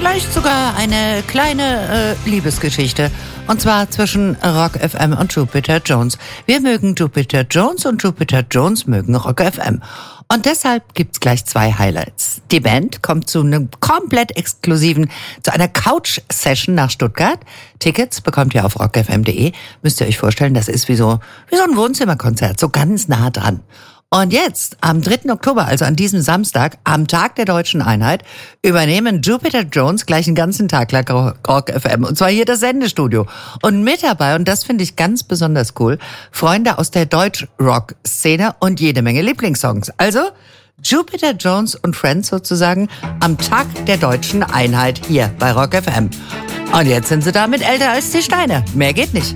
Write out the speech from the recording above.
vielleicht sogar eine kleine Liebesgeschichte. Und zwar zwischen Rock FM und Jupiter Jones. Wir mögen Jupiter Jones und Jupiter Jones mögen Rock FM. Und deshalb gibt's gleich 2 Highlights. Die Band kommt zu einer Couch-Session nach Stuttgart. Tickets bekommt ihr auf rockfm.de. Müsst ihr euch vorstellen, das ist wie so ein Wohnzimmerkonzert, so ganz nah dran. Und jetzt, am 3. Oktober, also an diesem Samstag, am Tag der Deutschen Einheit, übernehmen Jupiter Jones gleich einen ganzen Tag lang Rock FM. Und zwar hier das Sendestudio. Und mit dabei, und das finde ich ganz besonders cool, Freunde aus der Deutsch-Rock-Szene und jede Menge Lieblingssongs. Also Jupiter Jones und Friends sozusagen am Tag der Deutschen Einheit hier bei Rock FM. Und jetzt sind sie damit älter als die Steine. Mehr geht nicht.